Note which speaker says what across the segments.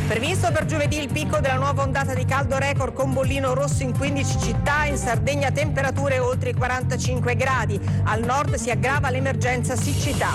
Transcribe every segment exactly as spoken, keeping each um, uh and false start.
Speaker 1: Previsto per giovedì il picco della nuova ondata di caldo record con bollino rosso in quindici città, in Sardegna temperature oltre i quarantacinque gradi, al nord si aggrava l'emergenza siccità.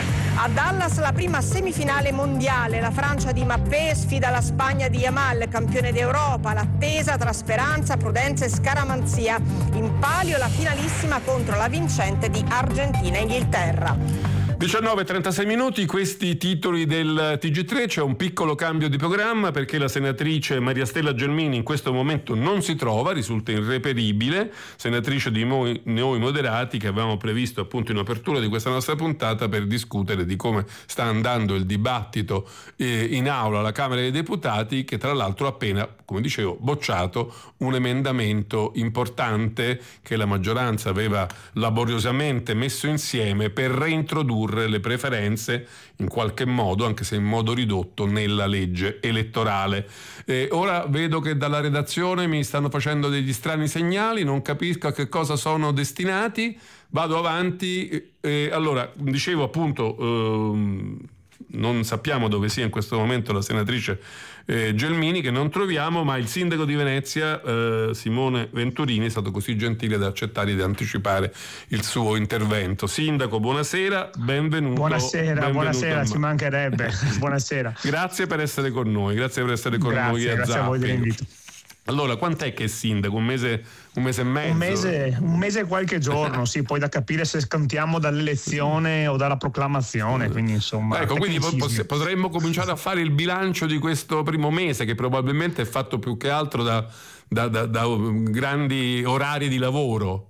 Speaker 1: A Dallas la prima semifinale mondiale, la Francia di Mappé sfida la Spagna di Yamal, campione d'Europa, l'attesa tra speranza, prudenza e scaramanzia. In palio la finalissima contro la vincente di Argentina e Inghilterra.
Speaker 2: diciannove e trentasei minuti, questi titoli del T G tre. C'è un piccolo cambio di programma perché la senatrice Maria Stella Gelmini in questo momento non si trova, risulta irreperibile, senatrice di Noi, Noi Moderati, che avevamo previsto appunto in apertura di questa nostra puntata per discutere di come sta andando il dibattito eh, in aula alla Camera dei Deputati, che tra l'altro ha appena, come dicevo, bocciato un emendamento importante che la maggioranza aveva laboriosamente messo insieme per reintrodurre le preferenze in qualche modo, anche se in modo ridotto, nella legge elettorale. E ora vedo che dalla redazione mi stanno facendo degli strani segnali, non capisco a che cosa sono destinati, vado avanti. E allora, dicevo appunto, ehm, non sappiamo dove sia in questo momento la senatrice eh, Gelmini, che non troviamo, ma il sindaco di Venezia eh, Simone Venturini è stato così gentile da accettare di anticipare il suo intervento. Sindaco, buonasera, benvenuto.
Speaker 3: Buonasera,
Speaker 2: benvenuto
Speaker 3: buonasera, ci mancherebbe. Buonasera.
Speaker 2: Grazie per essere con noi, grazie per essere con
Speaker 3: grazie,
Speaker 2: noi a
Speaker 3: grazie a voi dell'invito.
Speaker 2: Allora, quant'è che è sindaco? Un mese, un mese e mezzo?
Speaker 3: Un mese, un mese e qualche giorno, sì, poi da capire se scontiamo dall'elezione o dalla proclamazione, quindi insomma...
Speaker 2: Ecco, quindi poss- potremmo cominciare a fare il bilancio di questo primo mese, che probabilmente è fatto più che altro da, da, da, da grandi orari di lavoro.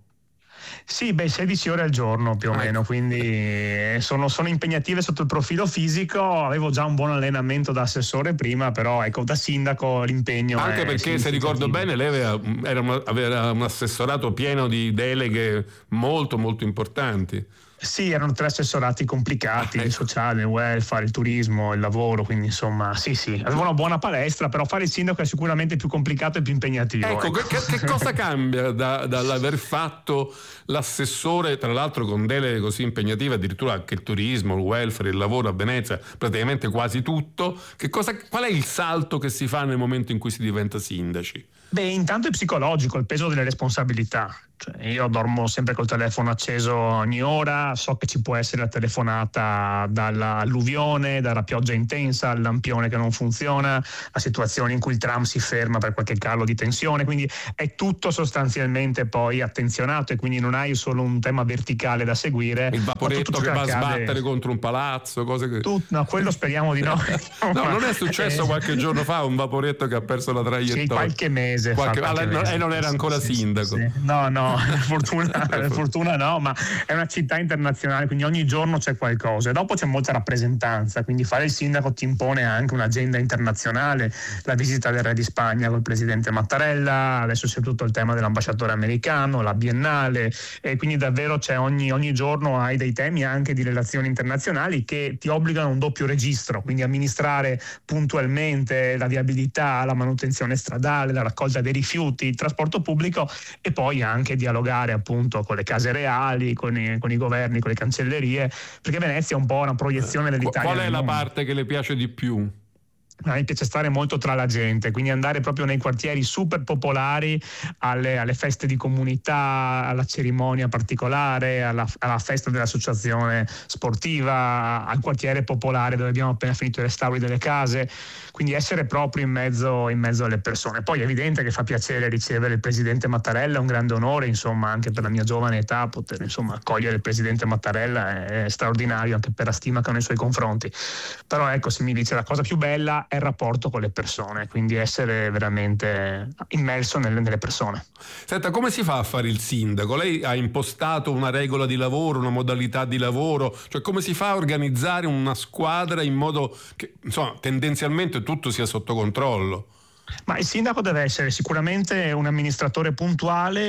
Speaker 3: Sì, beh, sedici ore al giorno più o meno, quindi sono, sono impegnative sotto il profilo fisico. Avevo già un buon allenamento da assessore prima, però ecco, da sindaco l'impegno
Speaker 2: anche
Speaker 3: è
Speaker 2: perché, se ricordo bene, lei aveva, era un, aveva un assessorato pieno di deleghe molto molto importanti.
Speaker 3: Sì, erano tre assessorati complicati, il sociale, il welfare, il turismo, il lavoro, quindi insomma sì sì, avevo una buona palestra, però fare il sindaco è sicuramente più complicato e più impegnativo.
Speaker 2: Ecco,
Speaker 3: ecco.
Speaker 2: Che, che cosa cambia da, dall'aver fatto l'assessore, tra l'altro con deleghe così impegnative, addirittura anche il turismo, il welfare, il lavoro a Venezia, praticamente quasi tutto. Che cosa, qual è il salto che si fa nel momento in cui si diventa sindaci?
Speaker 3: Beh, intanto è psicologico, il peso delle responsabilità. Cioè, io dormo sempre col telefono acceso ogni ora, so che ci può essere la telefonata dall'alluvione, dalla pioggia intensa, al lampione che non funziona, la situazione in cui il tram si ferma per qualche calo di tensione, quindi è tutto sostanzialmente poi attenzionato e quindi non hai solo un tema verticale da seguire.
Speaker 2: Il vaporetto che va
Speaker 3: accade...
Speaker 2: a sbattere contro un palazzo, cose che...
Speaker 3: Tut... No, quello speriamo di no.
Speaker 2: No, non è successo qualche giorno fa un vaporetto che ha perso la traiettoria?
Speaker 3: Sì, qualche mese.
Speaker 2: Qualche...
Speaker 3: Qualche
Speaker 2: ah,
Speaker 3: mese.
Speaker 2: E non era ancora
Speaker 3: sì,
Speaker 2: sindaco.
Speaker 3: Sì, sì. No, no. Per fortuna, per fortuna no, ma è una città internazionale, quindi ogni giorno c'è qualcosa e dopo c'è molta rappresentanza, quindi fare il sindaco ti impone anche un'agenda internazionale, la visita del re di Spagna col presidente Mattarella, adesso c'è tutto il tema dell'ambasciatore americano, la biennale, e quindi davvero c'è ogni, ogni giorno hai dei temi anche di relazioni internazionali che ti obbligano a un doppio registro, quindi amministrare puntualmente la viabilità, la manutenzione stradale, la raccolta dei rifiuti, il trasporto pubblico e poi anche dialogare appunto con le case reali, con i, con i governi, con le cancellerie, perché Venezia è un po' una proiezione dell'Italia.
Speaker 2: Qual è la parte che le piace di più?
Speaker 3: A me piace stare molto tra la gente, quindi andare proprio nei quartieri super popolari, alle, alle feste di comunità, alla cerimonia particolare, alla, alla festa dell'associazione sportiva, al quartiere popolare dove abbiamo appena finito i restauri delle case, quindi essere proprio in mezzo, in mezzo alle persone. Poi è evidente che fa piacere ricevere il presidente Mattarella, è un grande onore, insomma, anche per la mia giovane età poter insomma accogliere il presidente Mattarella è, è straordinario anche per la stima che ho nei suoi confronti. Però ecco, se mi dice la cosa più bella è il rapporto con le persone, quindi essere veramente immerso nelle, nelle persone.
Speaker 2: Senta, come si fa a fare il sindaco? Lei ha impostato una regola di lavoro, una modalità di lavoro, cioè come si fa a organizzare una squadra in modo che insomma tendenzialmente tutto sia sotto controllo?
Speaker 3: Ma il sindaco deve essere sicuramente un amministratore puntuale,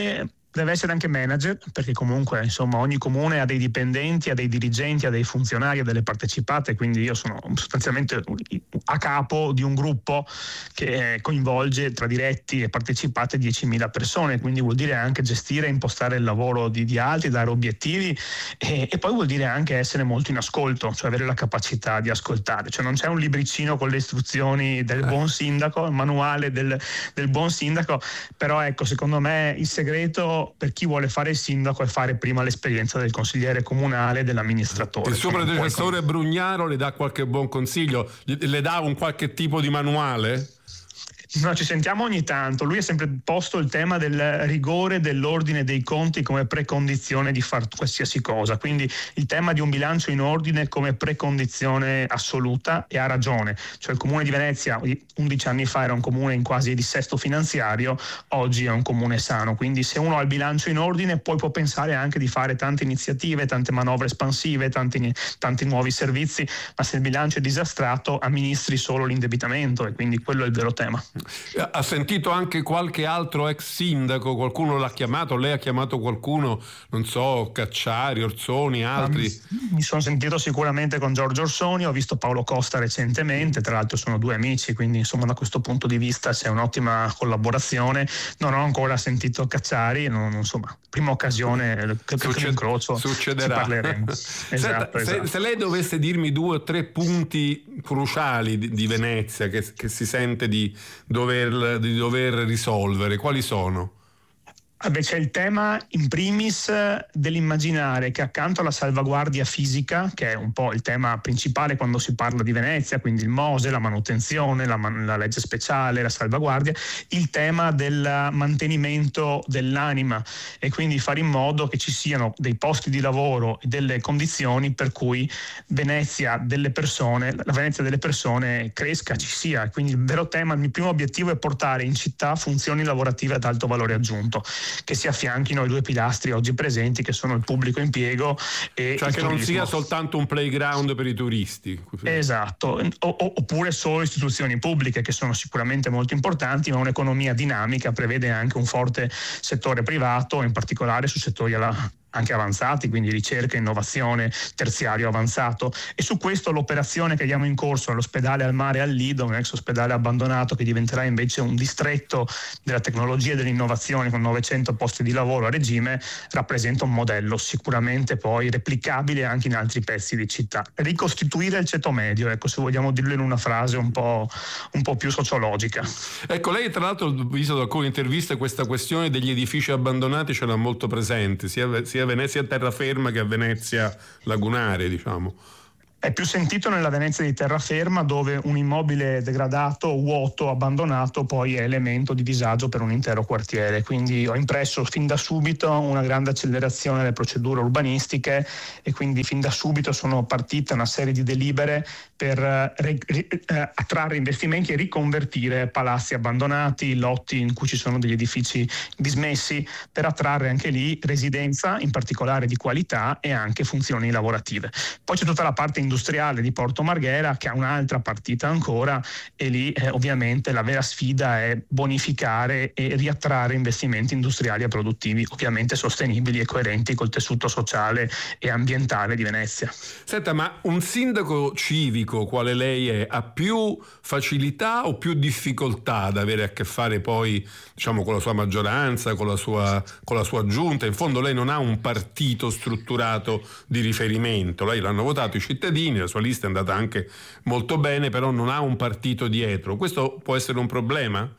Speaker 3: deve essere anche manager, perché comunque insomma ogni comune ha dei dipendenti, ha dei dirigenti, ha dei funzionari, ha delle partecipate, quindi io sono sostanzialmente a capo di un gruppo che coinvolge tra diretti e partecipate diecimila persone, quindi vuol dire anche gestire e impostare il lavoro di, di altri, dare obiettivi e, e poi vuol dire anche essere molto in ascolto, cioè avere la capacità di ascoltare, cioè non c'è un libricino con le istruzioni del buon sindaco, il manuale del, del buon sindaco, però ecco, secondo me il segreto per chi vuole fare il sindaco è fare prima l'esperienza del consigliere comunale, dell'amministratore.
Speaker 2: Il suo predecessore Brugnaro le dà qualche buon consiglio? Le dà un qualche tipo di manuale?
Speaker 3: No, ci sentiamo ogni tanto. Lui ha sempre posto il tema del rigore, dell'ordine dei conti come precondizione di far qualsiasi cosa, quindi il tema di un bilancio in ordine come precondizione assoluta, e ha ragione. Cioè il comune di Venezia undici anni fa era un comune in quasi dissesto finanziario, oggi è un comune sano, quindi se uno ha il bilancio in ordine poi può pensare anche di fare tante iniziative, tante manovre espansive, tanti, tanti nuovi servizi, ma se il bilancio è disastrato amministri solo l'indebitamento, e quindi quello è il vero tema.
Speaker 2: Ha sentito anche qualche altro ex sindaco? Qualcuno l'ha chiamato? Lei ha chiamato qualcuno? Non so, Cacciari, Orsoni, altri?
Speaker 3: Mi, mi sono sentito sicuramente con Giorgio Orsoni, ho visto Paolo Costa recentemente, tra l'altro sono due amici, quindi insomma da questo punto di vista c'è un'ottima collaborazione. Non ho ancora sentito Cacciari, non, insomma, prima occasione che, Succed- che incrocio
Speaker 2: succederà.
Speaker 3: Ci parleremo. Esatto,
Speaker 2: Senta,
Speaker 3: esatto.
Speaker 2: Se, se lei dovesse dirmi due o tre punti cruciali di, di Venezia che, che si sente di Dover, di dover risolvere, quali sono?
Speaker 3: Vabbè, c'è il tema in primis dell'immaginare che accanto alla salvaguardia fisica, che è un po' il tema principale quando si parla di Venezia, quindi il MOSE, la manutenzione, la, man- la legge speciale, la salvaguardia, il tema del mantenimento dell'anima, e quindi fare in modo che ci siano dei posti di lavoro e delle condizioni per cui Venezia delle persone, la Venezia delle persone cresca, ci sia. Quindi il vero tema, il mio primo obiettivo è portare in città funzioni lavorative ad alto valore aggiunto, che si affianchino ai due pilastri oggi presenti, che sono il pubblico impiego e
Speaker 2: cioè
Speaker 3: il
Speaker 2: che
Speaker 3: turismo.
Speaker 2: Non sia soltanto un playground per i turisti.
Speaker 3: Esatto, o, oppure solo istituzioni pubbliche, che sono sicuramente molto importanti, ma un'economia dinamica prevede anche un forte settore privato, in particolare su settori alla anche avanzati, quindi ricerca, innovazione, terziario avanzato, e su questo l'operazione che abbiamo in corso all'ospedale al mare al Lido, un ex ospedale abbandonato che diventerà invece un distretto della tecnologia e dell'innovazione con novecento posti di lavoro a regime, rappresenta un modello sicuramente poi replicabile anche in altri pezzi di città. Ricostituire il ceto medio, ecco, se vogliamo dirlo in una frase un po', un po' più sociologica.
Speaker 2: Ecco, lei tra l'altro, visto da alcune interviste, questa questione degli edifici abbandonati ce l'ha molto presente, sia, sia a Venezia terraferma che a Venezia lagunare, diciamo.
Speaker 3: È più sentito nella Venezia di terraferma, dove un immobile degradato, vuoto, abbandonato poi è elemento di disagio per un intero quartiere. Quindi ho impresso fin da subito una grande accelerazione delle procedure urbanistiche, e quindi fin da subito sono partite una serie di delibere per re, re, eh, attrarre investimenti e riconvertire palazzi abbandonati, lotti in cui ci sono degli edifici dismessi, per attrarre anche lì residenza, in particolare di qualità, e anche funzioni lavorative. Poi c'è tutta la parte industriale di Porto Marghera, che ha un'altra partita ancora, e lì eh, ovviamente la vera sfida è bonificare e riattrarre investimenti industriali e produttivi, ovviamente sostenibili e coerenti col tessuto sociale e ambientale di Venezia.
Speaker 2: Senta, ma un sindaco civico quale lei è ha più facilità o più difficoltà ad avere a che fare poi, diciamo, con la sua maggioranza, con la sua, con la sua giunta? In fondo lei non ha un partito strutturato di riferimento, lei l'hanno votato i cittadini, la sua lista è andata anche molto bene, però non ha un partito dietro. Questo può essere un problema?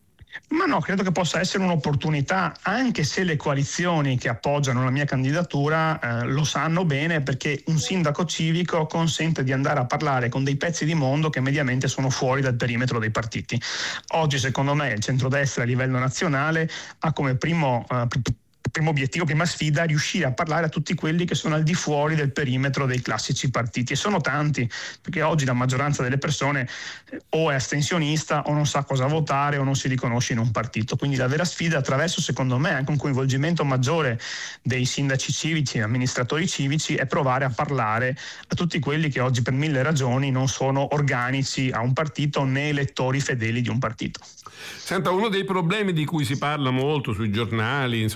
Speaker 3: Ma no, credo che possa essere un'opportunità, anche se le coalizioni che appoggiano la mia candidatura eh, lo sanno bene, perché un sindaco civico consente di andare a parlare con dei pezzi di mondo che mediamente sono fuori dal perimetro dei partiti. Oggi, secondo me, il centrodestra a livello nazionale ha come primo eh, primo obiettivo, prima sfida, riuscire a parlare a tutti quelli che sono al di fuori del perimetro dei classici partiti, e sono tanti, perché oggi la maggioranza delle persone o è astensionista o non sa cosa votare o non si riconosce in un partito. Quindi la vera sfida, attraverso, secondo me, anche un coinvolgimento maggiore dei sindaci civici e amministratori civici, è provare a parlare a tutti quelli che oggi per mille ragioni non sono organici a un partito né elettori fedeli di un partito.
Speaker 2: Senta, uno dei problemi di cui si parla molto sui giornali, insomma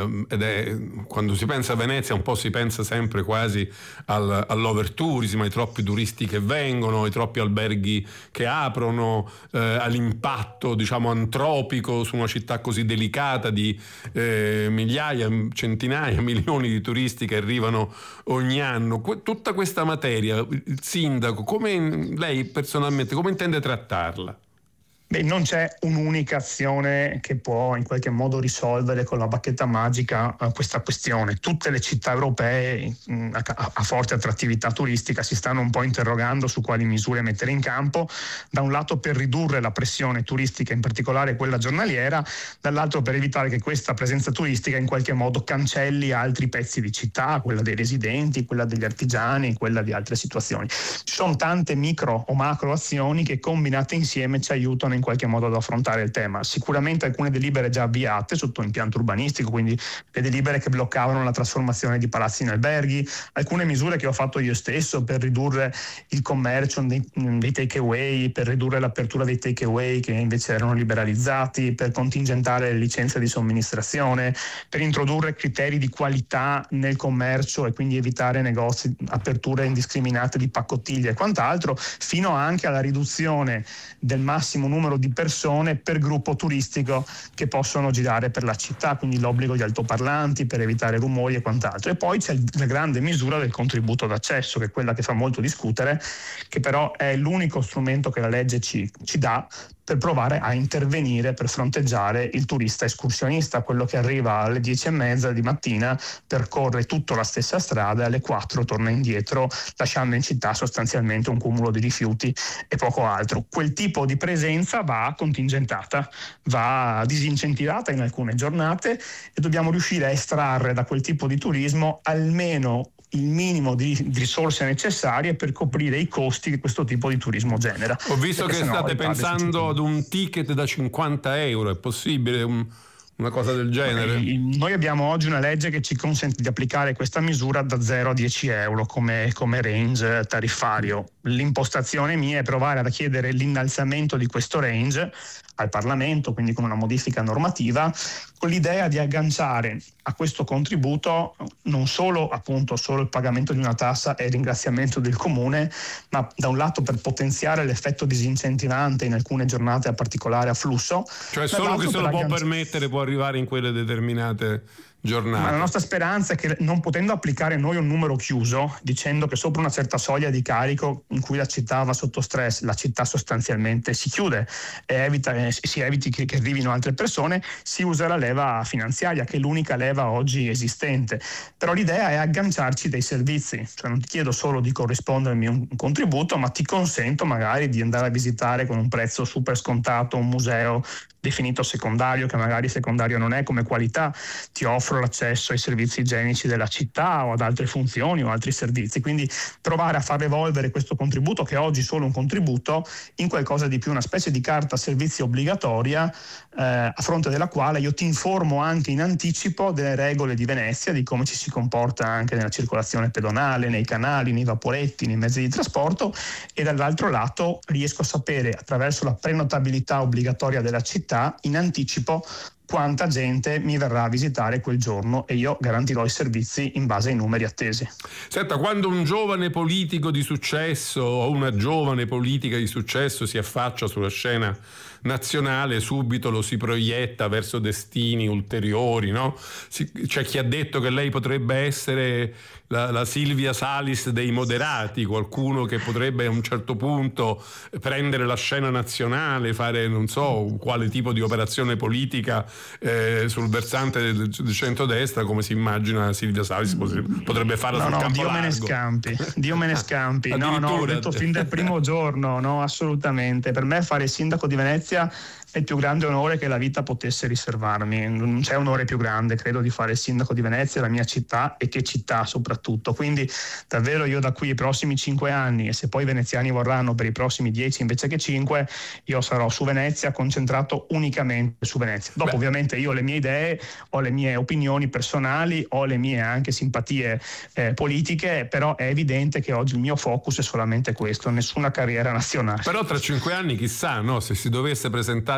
Speaker 2: eh, ed è, quando si pensa a Venezia un po' si pensa sempre quasi al, all'overtourism, ai troppi turisti che vengono, ai troppi alberghi che aprono, eh, all'impatto diciamo antropico su una città così delicata di eh, migliaia, centinaia, milioni di turisti che arrivano ogni anno. Que- tutta questa materia, il sindaco, come lei personalmente, come intende trattarla?
Speaker 3: Beh, non c'è un'unica azione che può in qualche modo risolvere con la bacchetta magica uh, questa questione. Tutte le città europee mh, a, a forte attrattività turistica si stanno un po' interrogando su quali misure mettere in campo, da un lato per ridurre la pressione turistica, in particolare quella giornaliera, dall'altro per evitare che questa presenza turistica in qualche modo cancelli altri pezzi di città, quella dei residenti, quella degli artigiani, quella di altre situazioni. Ci sono tante micro o macro azioni che combinate insieme ci aiutano in qualche modo ad affrontare il tema. Sicuramente alcune delibere già avviate sotto impianto urbanistico, quindi le delibere che bloccavano la trasformazione di palazzi in alberghi, alcune misure che ho fatto io stesso per ridurre il commercio dei, dei take away, per ridurre l'apertura dei take away che invece erano liberalizzati, per contingentare le licenze di somministrazione, per introdurre criteri di qualità nel commercio e quindi evitare negozi, aperture indiscriminate di paccottiglie e quant'altro, fino anche alla riduzione del massimo numero di persone per gruppo turistico che possono girare per la città, quindi l'obbligo di altoparlanti per evitare rumori e quant'altro. E poi c'è la grande misura del contributo d'accesso, che è quella che fa molto discutere, che però è l'unico strumento che la legge ci, ci dà per provare a intervenire per fronteggiare il turista escursionista, quello che arriva alle dieci e mezza di mattina, percorre tutta la stessa strada e alle quattro torna indietro, lasciando in città sostanzialmente un cumulo di rifiuti e poco altro. Quel tipo di presenza va contingentata, va disincentivata in alcune giornate e dobbiamo riuscire a estrarre da quel tipo di turismo almeno il minimo di, di risorse necessarie per coprire i costi che questo tipo di turismo genera.
Speaker 2: Ho visto che state pensando ad un ticket da cinquanta euro, è possibile un, una cosa del genere?
Speaker 3: Noi abbiamo oggi una legge che ci consente di applicare questa misura da zero a dieci euro come, come range tariffario. L'impostazione mia è provare a chiedere l'innalzamento di questo range al Parlamento, quindi con una modifica normativa, con l'idea di agganciare a questo contributo non solo appunto solo il pagamento di una tassa e il ringraziamento del comune, ma da un lato per potenziare l'effetto disincentivante in alcune giornate a particolare afflusso.
Speaker 2: Cioè solo chi se lo può agganci- permettere può arrivare in quelle determinate giornate.
Speaker 3: Ma la nostra speranza è che, non potendo applicare noi un numero chiuso, dicendo che sopra una certa soglia di carico in cui la città va sotto stress, la città sostanzialmente si chiude e evita, eh, si eviti che, che arrivino altre persone, si usa la leva finanziaria, che è l'unica leva oggi esistente. Però l'idea è agganciarci dei servizi, cioè non ti chiedo solo di corrispondermi un, un contributo, ma ti consento magari di andare a visitare con un prezzo super scontato un museo definito secondario, che magari secondario non è come qualità, ti offro l'accesso ai servizi igienici della città o ad altre funzioni o altri servizi. Quindi provare a far evolvere questo contributo, che oggi è solo un contributo, in qualcosa di più, una specie di carta servizi obbligatoria, eh, a fronte della quale io ti informo anche in anticipo delle regole di Venezia, di come ci si comporta anche nella circolazione pedonale, nei canali, nei vaporetti, nei mezzi di trasporto, e dall'altro lato riesco a sapere attraverso la prenotabilità obbligatoria della città in anticipo quanta gente mi verrà a visitare quel giorno, e io garantirò i servizi in base ai numeri attesi.
Speaker 2: Senta, quando un giovane politico di successo o una giovane politica di successo si affaccia sulla scena nazionale, subito lo si proietta verso destini ulteriori, no? Si, c'è chi ha detto che lei potrebbe essere la, la Silvia Salis dei moderati, qualcuno che potrebbe a un certo punto prendere la scena nazionale, fare non so quale tipo di operazione politica eh, sul versante del, del centrodestra, come si immagina Silvia Salis potrebbe farla
Speaker 3: no,
Speaker 2: sul
Speaker 3: no,
Speaker 2: campo
Speaker 3: Dio
Speaker 2: largo.
Speaker 3: me ne scampi, Dio me ne scampi. no, no, l'ho detto fin dal primo giorno, no, assolutamente. Per me fare il sindaco di Venezia è il più grande onore che la vita potesse riservarmi. Non c'è onore più grande, credo, di fare il sindaco di Venezia, la mia città, e che città soprattutto. Quindi davvero io da qui ai prossimi cinque anni, e se poi i veneziani vorranno per i prossimi dieci invece che cinque, io sarò su Venezia, concentrato unicamente su Venezia. Dopo Beh. ovviamente io ho le mie idee, ho le mie opinioni personali, ho le mie anche simpatie eh, politiche, però è evidente che oggi il mio focus è solamente questo, nessuna carriera nazionale.
Speaker 2: Però tra cinque anni chissà, no, se si dovesse presentare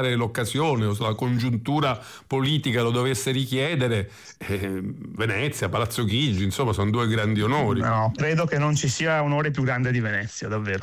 Speaker 2: trovare l'occasione o se la congiuntura politica lo dovesse richiedere, eh, Venezia, Palazzo Chigi, insomma sono due grandi onori.
Speaker 3: No, credo che non ci sia onore più grande di Venezia, davvero.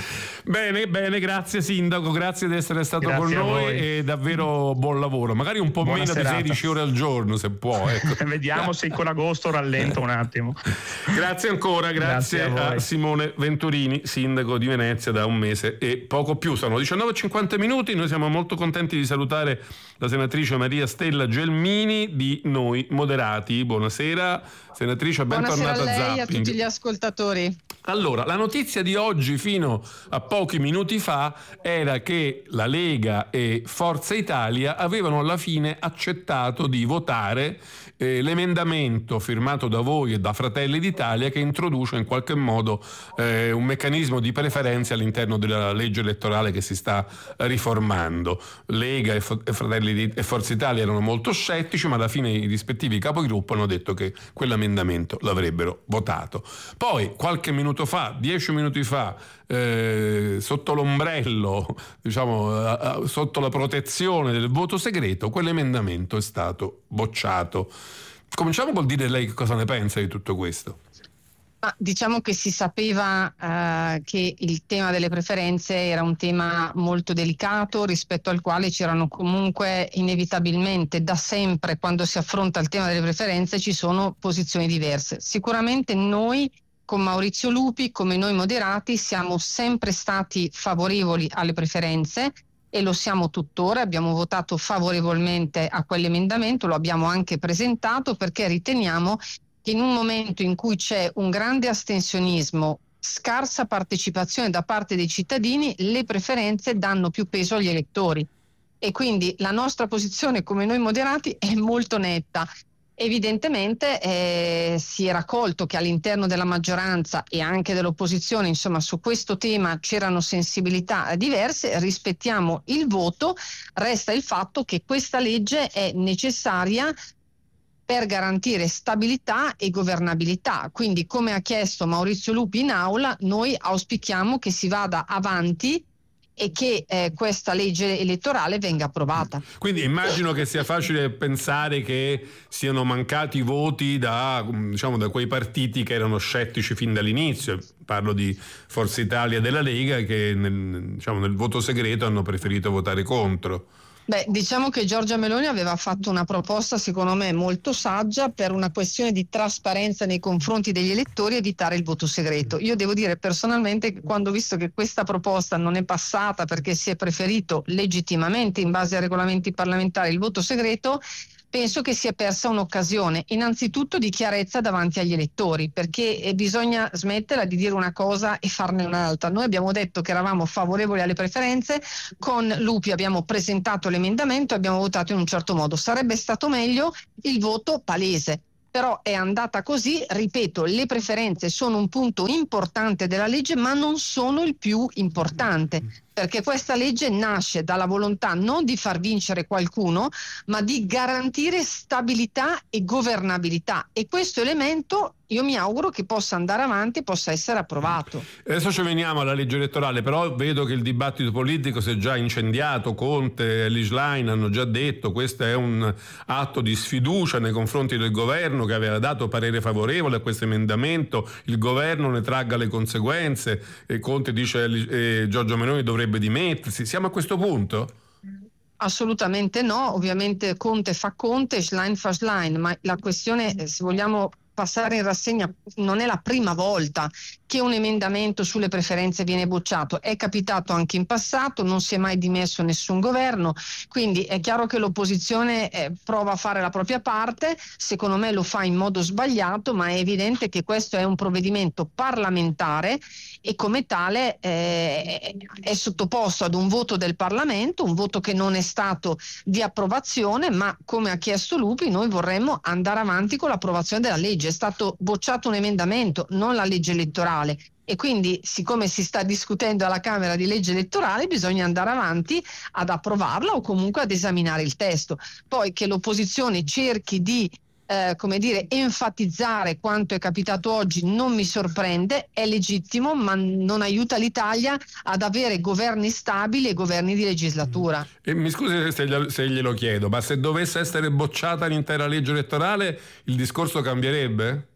Speaker 2: Bene, bene, grazie Sindaco, grazie di essere stato
Speaker 3: grazie
Speaker 2: con noi e davvero buon lavoro, magari un po'
Speaker 3: Buona
Speaker 2: meno
Speaker 3: serata.
Speaker 2: di sedici ore al giorno se può, ecco.
Speaker 3: Vediamo se con agosto rallento un attimo.
Speaker 2: Grazie ancora, grazie,
Speaker 3: Grazie a
Speaker 2: a,
Speaker 3: voi.
Speaker 2: Simone Venturini, sindaco di Venezia da un mese e poco più. Sono diciannove e cinquanta minuti, noi siamo molto contenti di salutare la senatrice Maria Stella Gelmini di Noi Moderati. Buonasera senatrice, bentornata
Speaker 4: Buonasera a lei
Speaker 2: a
Speaker 4: e a
Speaker 2: Zapping.
Speaker 4: tutti gli ascoltatori.
Speaker 2: Allora, la notizia di oggi fino a pochi minuti fa era che la Lega e Forza Italia avevano alla fine accettato di votare eh, l'emendamento firmato da voi e da Fratelli d'Italia che introduce in qualche modo eh, un meccanismo di preferenze all'interno della legge elettorale che si sta riformando. Lega e, F- e Fratelli di- e Forza Italia erano molto scettici, ma alla fine i rispettivi capigruppo hanno detto che quell'emendamento l'avrebbero votato. Poi qualche minuto fa, dieci minuti fa, eh, sotto l'ombrello, diciamo, eh, sotto la protezione del voto segreto, quell'emendamento è stato bocciato. Cominciamo col dire lei che cosa ne pensa di tutto questo.
Speaker 4: Ma diciamo che si sapeva eh, che il tema delle preferenze era un tema molto delicato, rispetto al quale c'erano comunque inevitabilmente da sempre, quando si affronta il tema delle preferenze, ci sono posizioni diverse. Sicuramente noi con Maurizio Lupi, come Noi Moderati, siamo sempre stati favorevoli alle preferenze e lo siamo tuttora. Abbiamo votato favorevolmente a quell'emendamento, lo abbiamo anche presentato perché riteniamo che in un momento in cui c'è un grande astensionismo, scarsa partecipazione da parte dei cittadini, le preferenze danno più peso agli elettori e quindi la nostra posizione come Noi Moderati è molto netta. Evidentemente eh, si era colto che all'interno della maggioranza e anche dell'opposizione, insomma, su questo tema c'erano sensibilità diverse, rispettiamo il voto, resta il fatto che questa legge è necessaria per garantire stabilità e governabilità. Quindi, come ha chiesto Maurizio Lupi in aula, noi auspichiamo che si vada avanti e che eh, questa legge elettorale venga approvata.
Speaker 2: Quindi immagino che sia facile pensare che siano mancati voti da, diciamo, da quei partiti che erano scettici fin dall'inizio. Parlo di Forza Italia e della Lega che nel, diciamo, nel voto segreto hanno preferito votare contro.
Speaker 4: Beh, diciamo che Giorgia Meloni aveva fatto una proposta secondo me molto saggia per una questione di trasparenza nei confronti degli elettori, evitare il voto segreto. Io devo dire personalmente che quando ho visto che questa proposta non è passata perché si è preferito legittimamente in base ai regolamenti parlamentari il voto segreto, penso che si è persa un'occasione innanzitutto di chiarezza davanti agli elettori, perché bisogna smetterla di dire una cosa e farne un'altra. Noi abbiamo detto che eravamo favorevoli alle preferenze, con Lupi abbiamo presentato l'emendamento e abbiamo votato in un certo modo. Sarebbe stato meglio il voto palese, però è andata così. Ripeto, le preferenze sono un punto importante della legge, ma non sono il più importante, perché questa legge nasce dalla volontà non di far vincere qualcuno, ma di garantire stabilità e governabilità, e questo elemento io mi auguro che possa andare avanti e possa essere approvato.
Speaker 2: Adesso ci veniamo alla legge elettorale, però vedo che il dibattito politico si è già incendiato. Conte e Schlein hanno già detto questo è un atto di sfiducia nei confronti del governo che aveva dato parere favorevole a questo emendamento, il governo ne tragga le conseguenze e Conte dice eh, Giorgia Meloni dovrebbe dimettersi. Siamo a questo punto?
Speaker 4: Assolutamente no, ovviamente Conte fa Conte, Schlein fa Schlein, ma la questione, se vogliamo passare in rassegna, non è la prima volta che un emendamento sulle preferenze viene bocciato, è capitato anche in passato, non si è mai dimesso nessun governo, quindi è chiaro che l'opposizione eh, prova a fare la propria parte, secondo me lo fa in modo sbagliato, ma è evidente che questo è un provvedimento parlamentare e come tale eh, è sottoposto ad un voto del Parlamento, un voto che non è stato di approvazione, ma come ha chiesto Lupi noi vorremmo andare avanti con l'approvazione della legge. È stato bocciato un emendamento, non la legge elettorale, e quindi siccome si sta discutendo alla Camera di legge elettorale bisogna andare avanti ad approvarla o comunque ad esaminare il testo. Poi che l'opposizione cerchi di Eh, come dire, enfatizzare quanto è capitato oggi non mi sorprende, è legittimo, ma non aiuta l'Italia ad avere governi stabili e governi di legislatura.
Speaker 2: E mi scusi se, glielo, se glielo chiedo, ma se dovesse essere bocciata l'intera legge elettorale, il discorso cambierebbe?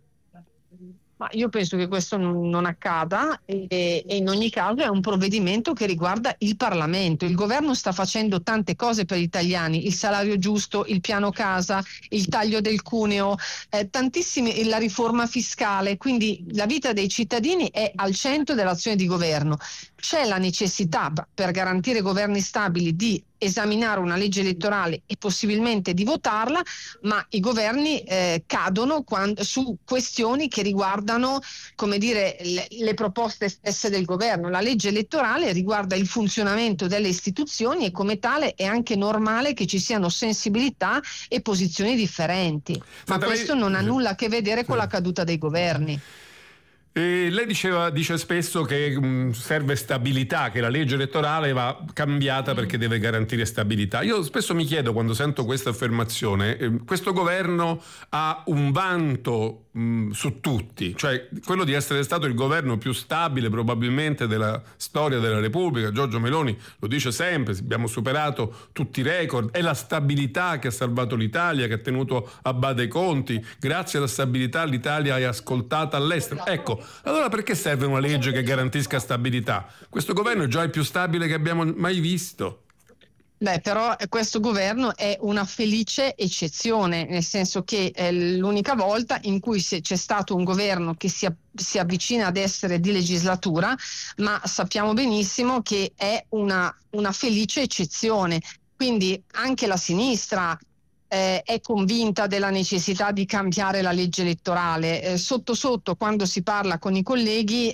Speaker 4: Ma io penso che questo non accada e, e in ogni caso è un provvedimento che riguarda il Parlamento. Il governo sta facendo tante cose per gli italiani, il salario giusto, il piano casa, il taglio del cuneo, eh, tantissimi, la riforma fiscale, quindi la vita dei cittadini è al centro dell'azione di governo. C'è la necessità per garantire governi stabili di esaminare una legge elettorale e possibilmente di votarla, ma i governi eh, cadono quando, su questioni che riguardano, come dire, le, le proposte stesse del governo. La legge elettorale riguarda il funzionamento delle istituzioni e come tale è anche normale che ci siano sensibilità e posizioni differenti, ma
Speaker 2: Senta,
Speaker 4: questo
Speaker 2: lei...
Speaker 4: non ha nulla a che vedere con la caduta dei governi.
Speaker 2: E lei diceva, dice spesso che mh, serve stabilità, che la legge elettorale va cambiata perché deve garantire stabilità. Io spesso mi chiedo, quando sento questa affermazione, eh, questo governo ha un vanto mh, su tutti, cioè quello di essere stato il governo più stabile probabilmente della storia della Repubblica. Giorgio Meloni lo dice sempre, abbiamo superato tutti i record, è la stabilità che ha salvato l'Italia, che ha tenuto a bada i conti. Grazie alla stabilità l'Italia è ascoltata all'estero. Ecco, allora perché serve una legge che garantisca stabilità? Questo governo è già il più stabile che abbiamo mai visto.
Speaker 4: Beh, però questo governo è una felice eccezione, nel senso che è l'unica volta in cui c'è stato un governo che si, si avvicina ad essere di legislatura, ma sappiamo benissimo che è una, una felice eccezione. Quindi anche la sinistra Eh, è convinta della necessità di cambiare la legge elettorale. Eh, sotto sotto, quando si parla con i colleghi,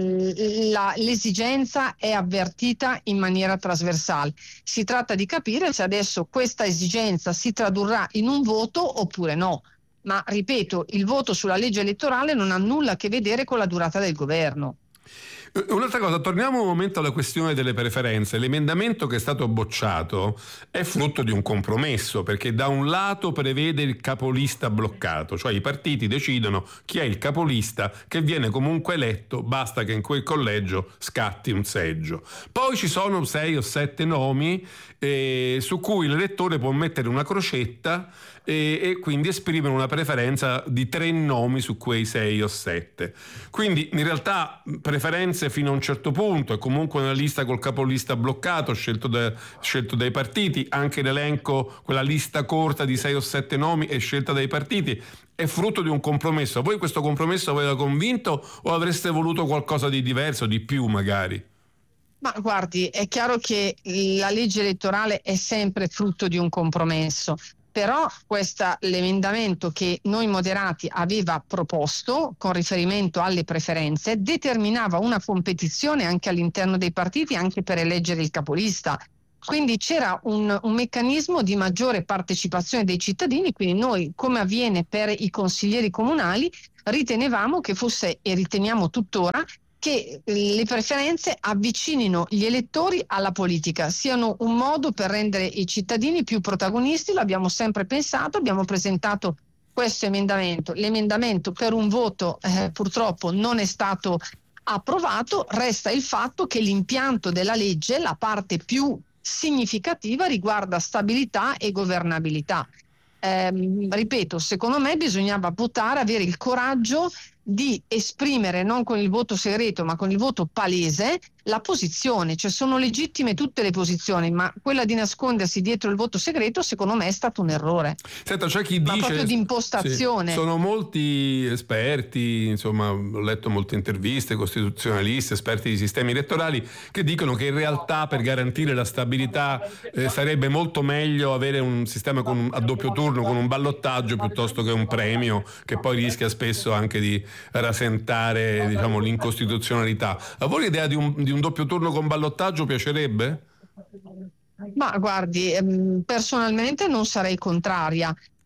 Speaker 4: eh, la, l'esigenza è avvertita in maniera trasversale. Si tratta di capire se adesso questa esigenza si tradurrà in un voto oppure no. Ma ripeto, il voto sulla legge elettorale non ha nulla a che vedere con la durata del governo.
Speaker 2: Un'altra cosa, torniamo un momento alla questione delle preferenze. L'emendamento che è stato bocciato è frutto di un compromesso, perché da un lato prevede il capolista bloccato, cioè i partiti decidono chi è il capolista che viene comunque eletto, basta che in quel collegio scatti un seggio. Poi ci sono sei o sette nomi eh, su cui l'elettore può mettere una crocetta e, e quindi esprimere una preferenza di tre nomi su quei sei o sette. Quindi in realtà preferenze fino a un certo punto, è comunque una lista col capolista bloccato scelto, da, scelto dai partiti, anche l'elenco, quella lista corta di sei o sette nomi è scelta dai partiti, è frutto di un compromesso. A voi questo compromesso aveva convinto o avreste voluto qualcosa di diverso, di più magari?
Speaker 4: Ma guardi, è chiaro che la legge elettorale è sempre frutto di un compromesso. Però questa, l'emendamento che Noi Moderati aveva proposto con riferimento alle preferenze determinava una competizione anche all'interno dei partiti, anche per eleggere il capolista. Quindi c'era un, un meccanismo di maggiore partecipazione dei cittadini, quindi noi, come avviene per i consiglieri comunali, ritenevamo che fosse, e riteniamo tuttora, che le preferenze avvicinino gli elettori alla politica, siano un modo per rendere i cittadini più protagonisti. Lo abbiamo sempre pensato, abbiamo presentato questo emendamento. L'emendamento per un voto eh, purtroppo non è stato approvato. Resta il fatto che l'impianto della legge, la parte più significativa, riguarda stabilità e governabilità. Eh, ripeto, secondo me bisognava votare, avere il coraggio di esprimere, non con il voto segreto ma con il voto palese, la posizione. Cioè sono legittime tutte le posizioni, ma quella di nascondersi dietro il voto segreto secondo me è stato un errore.
Speaker 2: Senta, c'è chi
Speaker 4: ma
Speaker 2: dice,
Speaker 4: proprio di impostazione.
Speaker 2: Sì, sono molti esperti, insomma ho letto molte interviste, costituzionalisti, esperti di sistemi elettorali, che dicono che in realtà per garantire la stabilità eh, sarebbe molto meglio avere un sistema con un, a doppio turno, con un ballottaggio piuttosto che un premio, che poi rischia spesso anche di rasentare, diciamo, l'incostituzionalità. A voi l'idea di un, di un doppio turno con ballottaggio piacerebbe?
Speaker 4: Ma guardi, personalmente non sarei contraria,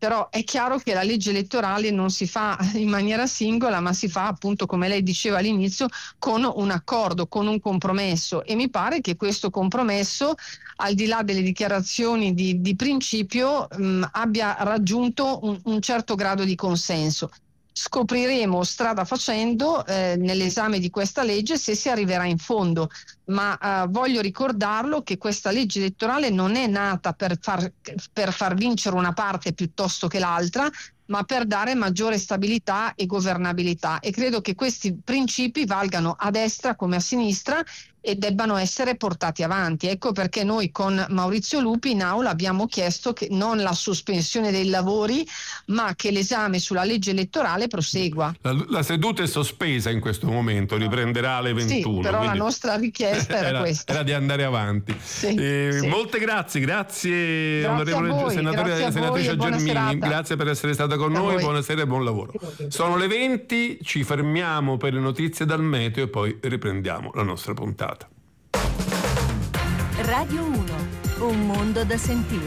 Speaker 4: però è chiaro che la legge elettorale non si fa in maniera singola, ma si fa, appunto, come lei diceva all'inizio, con un accordo, con un compromesso, e mi pare che questo compromesso, al di là delle dichiarazioni di, di principio, mh, abbia raggiunto un, un certo grado di consenso. Scopriremo strada facendo eh, nell'esame di questa legge se si arriverà in fondo, ma eh, voglio ricordarlo che questa legge elettorale non è nata per far, per far vincere una parte piuttosto che l'altra, ma per dare maggiore stabilità e governabilità, e credo che questi principi valgano a destra come a sinistra e debbano essere portati avanti. Ecco perché noi con Maurizio Lupi in aula abbiamo chiesto che non la sospensione dei lavori, ma che l'esame sulla legge elettorale prosegua.
Speaker 2: La, la seduta è sospesa in questo momento, riprenderà alle ventuno.
Speaker 4: Sì, però
Speaker 2: quindi...
Speaker 4: la nostra richiesta era,
Speaker 2: era questa. Era di andare avanti.
Speaker 4: Sì,
Speaker 2: eh,
Speaker 4: sì.
Speaker 2: Molte grazie, grazie,
Speaker 4: grazie
Speaker 2: onorevole
Speaker 4: voi,
Speaker 2: senatore,
Speaker 4: grazie
Speaker 2: senatrice Gelmini, grazie per essere stata con
Speaker 4: a
Speaker 2: noi,
Speaker 4: voi.
Speaker 2: Buonasera e buon lavoro. Sono le venti, ci fermiamo per le notizie dal meteo e poi riprendiamo la nostra puntata.
Speaker 5: Radio uno, un mondo da sentire.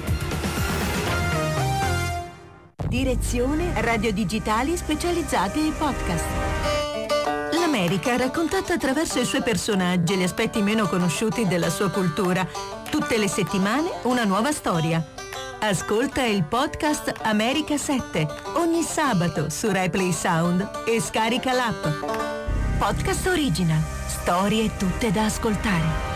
Speaker 5: Direzione Radio Digitali specializzate ai podcast. L'America raccontata attraverso i suoi personaggi e gli aspetti meno conosciuti della sua cultura. Tutte le settimane una nuova storia. Ascolta il podcast America sette ogni sabato su RaiPlay Sound e scarica l'app. Podcast Original. Storie tutte da ascoltare.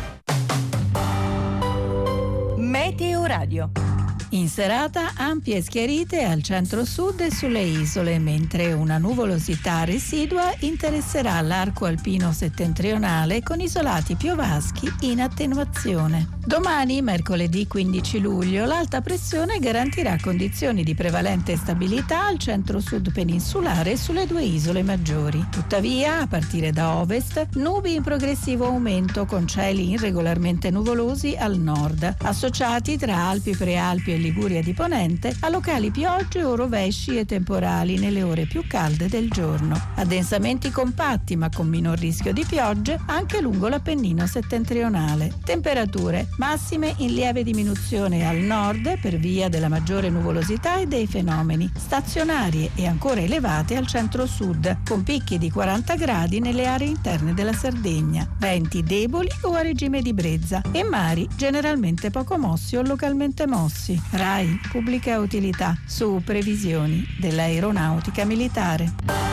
Speaker 5: Meteo Radio.
Speaker 6: In serata ampie e schiarite al centro-sud e sulle isole, mentre una nuvolosità residua interesserà l'arco alpino settentrionale con isolati piovaschi in attenuazione. Domani, mercoledì quindici luglio, l'alta pressione garantirà condizioni di prevalente stabilità al centro-sud peninsulare e sulle due isole maggiori. Tuttavia, a partire da ovest, nubi in progressivo aumento con cieli irregolarmente nuvolosi al nord, associati tra Alpi, Prealpi e Liguria di Ponente a locali piogge o rovesci e temporali nelle ore più calde del giorno. Addensamenti compatti ma con minor rischio di piogge anche lungo l'Appennino settentrionale. Temperature massime in lieve diminuzione al nord per via della maggiore nuvolosità e dei fenomeni, stazionarie e ancora elevate al centro-sud, con picchi di quaranta gradi nelle aree interne della Sardegna, venti deboli o a regime di brezza e mari generalmente poco mossi o localmente mossi. RAI Pubblica Utilità su previsioni dell'aeronautica militare.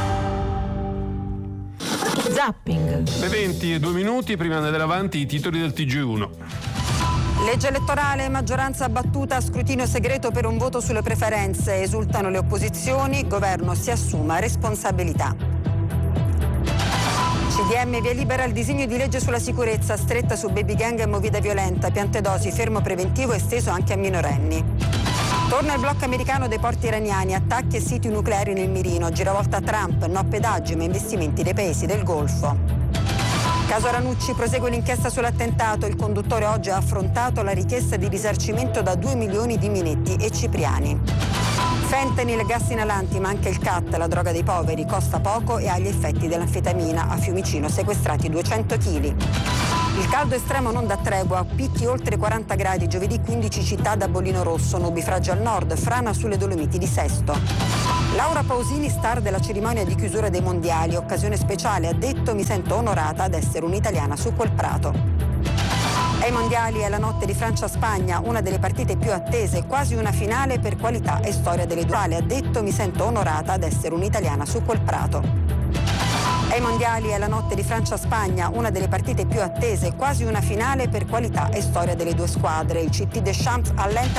Speaker 5: Zapping.
Speaker 2: Le venti e due minuti, prima di andare avanti i titoli del T G uno.
Speaker 7: Legge elettorale, maggioranza battuta a scrutinio segreto per un voto sulle preferenze. Esultano le opposizioni, governo si assuma responsabilità. C D M via libera il disegno di legge sulla sicurezza, stretta su baby gang e movida violenta, piante dosi, fermo preventivo esteso anche a minorenni. Torna il blocco americano dei porti iraniani, attacchi e siti nucleari nel mirino, giravolta Trump, no pedaggi ma investimenti dei paesi del Golfo. Caso Ranucci, prosegue l'inchiesta sull'attentato, il conduttore oggi ha affrontato la richiesta di risarcimento da due milioni di Minetti e Cipriani. Fentanyl, gas inalanti, ma anche il cat, la droga dei poveri, costa poco e ha gli effetti dell'anfetamina. A Fiumicino sequestrati duecento chili. Il caldo estremo non dà tregua, picchi oltre quaranta gradi, giovedì quindici città da bollino rosso, nubifragio al nord, frana sulle Dolomiti di Sesto. Laura Pausini, star della cerimonia di chiusura dei mondiali, occasione speciale, ha detto: mi sento onorata ad essere un'italiana su quel prato. Ai mondiali è la notte di Francia-Spagna, una delle partite più attese, quasi una finale per qualità e storia delle due. Ha detto: mi sento onorata ad essere un'italiana su quel prato. Ai mondiali è la notte di Francia-Spagna, una delle partite più attese, quasi una finale per qualità e storia delle due squadre. Il C T Deschamps allenta